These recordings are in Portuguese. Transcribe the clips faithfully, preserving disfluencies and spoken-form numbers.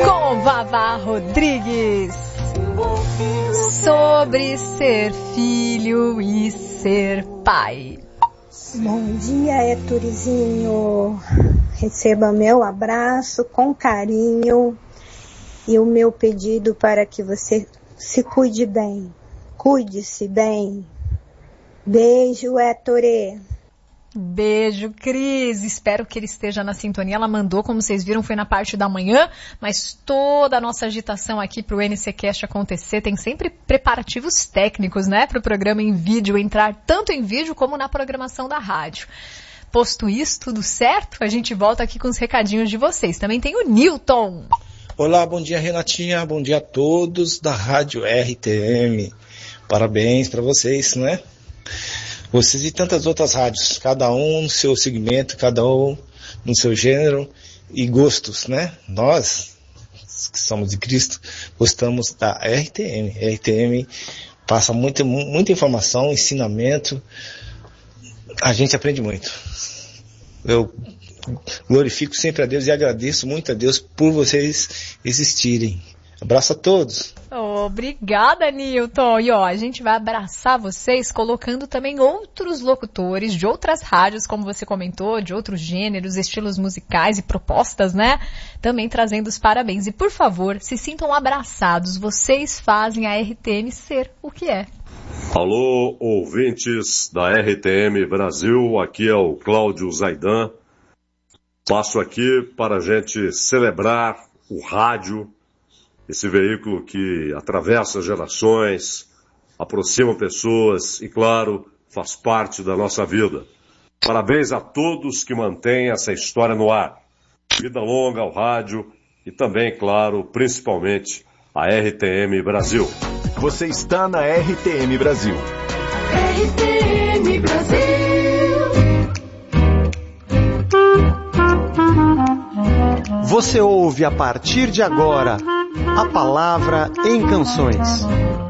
com Vavá Rodrigues. Sobre ser filho e ser pai. Bom dia, Héctorzinho. Receba meu abraço com carinho e o meu pedido para que você se cuide bem. Cuide-se bem. Beijo, Héctor. Beijo, Cris. Espero que ele esteja na sintonia. Ela mandou, como vocês viram, foi na parte da manhã, mas toda a nossa agitação aqui para o N C Cast acontecer tem sempre preparativos técnicos, né? Para o programa em vídeo entrar tanto em vídeo como na programação da rádio. Posto isso, tudo certo? A gente volta aqui com os recadinhos de vocês. Também tem o Newton. Olá, bom dia, Renatinha. Bom dia a todos da Rádio R T M. Parabéns para vocês, né? Vocês e tantas outras rádios, cada um no seu segmento, cada um no seu gênero e gostos, né? Nós, que somos de Cristo, gostamos da R T M. A R T M passa muita, muita informação, ensinamento, a gente aprende muito. Eu glorifico sempre a Deus e agradeço muito a Deus por vocês existirem. Abraço a todos. Obrigada, Nilton. E ó, a gente vai abraçar vocês colocando também outros locutores de outras rádios, como você comentou, de outros gêneros, estilos musicais e propostas, né? Também trazendo os parabéns. E por favor, se sintam abraçados. Vocês fazem a R T M ser o que é. Alô, ouvintes da R T M Brasil. Aqui é o Cláudio Zaidan. Passo aqui para a gente celebrar o rádio, esse veículo que atravessa gerações, aproxima pessoas e, claro, faz parte da nossa vida. Parabéns a todos que mantêm essa história no ar. Vida longa ao rádio e também, claro, principalmente a R T M Brasil. Você está na R T M Brasil. R T M Brasil. Você ouve a partir de agora a palavra em canções.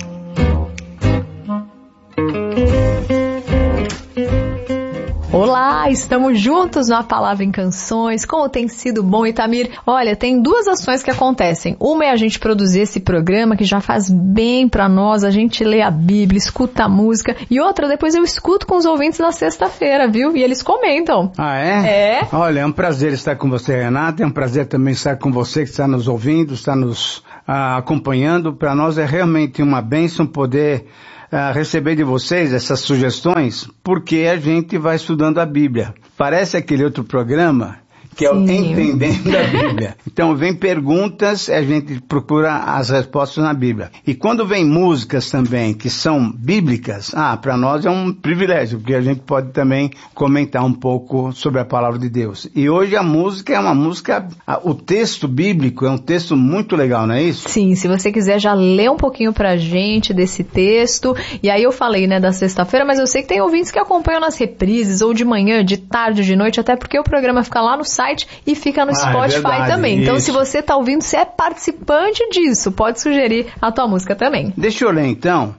Olá, estamos juntos na Palavra em Canções. Como tem sido bom, Itamir? Olha, tem duas ações que acontecem. Uma é a gente produzir esse programa que já faz bem pra nós, a gente lê a Bíblia, escuta a música. E outra, depois eu escuto com os ouvintes na sexta-feira, viu? E eles comentam. Ah, é? É. Olha, é um prazer estar com você, Renata. É um prazer também estar com você que está nos ouvindo, está nos ah, acompanhando. Para nós é realmente uma bênção poder Uh, receber de vocês essas sugestões, porque a gente vai estudando a Bíblia. Parece aquele outro programa que é o Entendendo a Bíblia. Então vem perguntas, a gente procura as respostas na Bíblia. E quando vem músicas também que são bíblicas, ah, para nós é um privilégio, porque a gente pode também comentar um pouco sobre a palavra de Deus. E hoje a música é uma música, o texto bíblico é um texto muito legal, não é isso? Sim, se você quiser já ler um pouquinho pra gente desse texto. E aí eu falei, né, da sexta-feira, mas eu sei que tem ouvintes que acompanham nas reprises, ou de manhã, de tarde, de noite, até porque o programa fica lá no site e fica no ah, Spotify é verdade, também. Então, isso. Se você está ouvindo, você é participante disso, pode sugerir a tua música também. Deixa eu ler, então.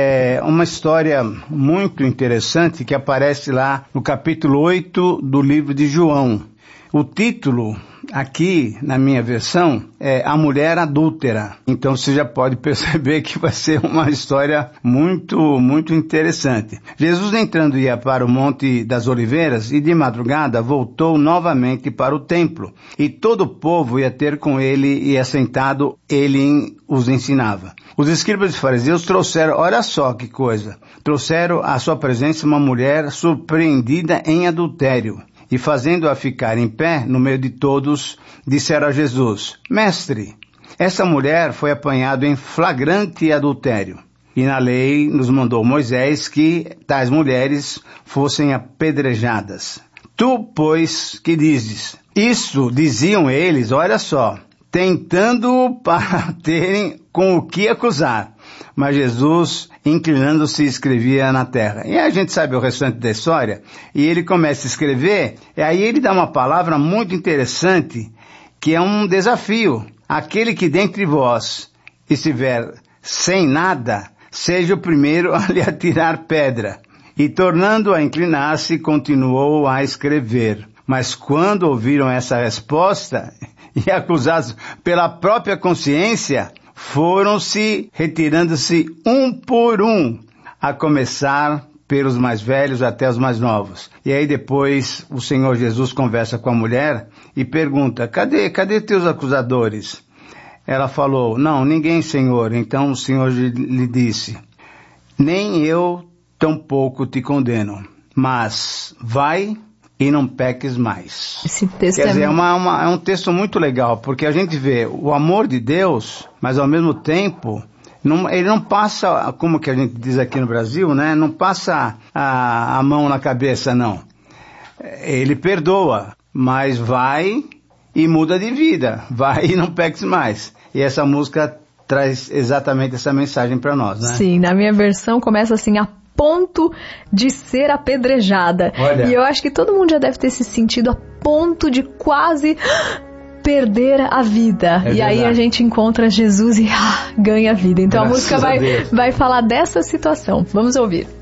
É uma história muito interessante que aparece lá no capítulo oito do livro de João. O título aqui, na minha versão, é A Mulher Adúltera. Então você já pode perceber que vai ser uma história muito, muito interessante. Jesus entrando ia para o Monte das Oliveiras e de madrugada voltou novamente para o templo. E todo o povo ia ter com ele e assentado ele os ensinava. Os escribas e fariseus trouxeram, olha só que coisa, trouxeram à sua presença uma mulher surpreendida em adultério. E fazendo-a ficar em pé, no meio de todos, disseram a Jesus, Mestre, essa mulher foi apanhada em flagrante adultério. E na lei nos mandou Moisés que tais mulheres fossem apedrejadas. Tu, pois, que dizes? Isso diziam eles, olha só, tentando para terem com o que acusar. Mas Jesus, inclinando-se, escrevia na terra. E a gente sabe o restante da história. E ele começa a escrever, e aí ele dá uma palavra muito interessante, que é um desafio. Aquele que dentre vós estiver sem nada, seja o primeiro a lhe atirar pedra. E tornando a inclinar-se, continuou a escrever. Mas quando ouviram essa resposta, e acusados pela própria consciência, foram se retirando-se um por um, a começar pelos mais velhos até os mais novos. E aí depois o Senhor Jesus conversa com a mulher e pergunta, cadê, cadê teus acusadores? Ela falou, não, ninguém, Senhor. Então o Senhor lhe disse, nem eu tampouco te condeno, mas vai e não peques mais. Esse texto Quer é, dizer, é, uma, uma, é um texto muito legal, porque a gente vê o amor de Deus, mas ao mesmo tempo, não, ele não passa, como que a gente diz aqui no Brasil, né? Não passa a, a mão na cabeça, não. Ele perdoa, mas vai e muda de vida. Vai e não peques mais. E essa música traz exatamente essa mensagem para nós, né? Sim, na minha versão começa assim, a ponto de ser apedrejada. Olha. E eu acho que todo mundo já deve ter se sentido a ponto de quase perder a vida. É e aí verdade. a gente encontra Jesus e ah, ganha a vida. Então Graças a música a vai, Deus. vai falar dessa situação. Vamos ouvir.